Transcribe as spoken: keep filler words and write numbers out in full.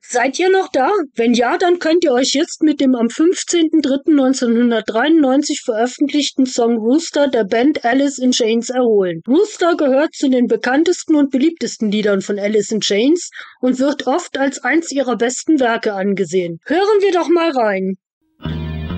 Seid ihr noch da? Wenn ja, dann könnt ihr euch jetzt mit dem am fünfzehnten dritten neunzehnhundertdreiundneunzig veröffentlichten Song Rooster der Band Alice in Chains erholen. Rooster gehört zu den bekanntesten und beliebtesten Liedern von Alice in Chains und wird oft als eins ihrer besten Werke angesehen. Hören wir doch mal rein.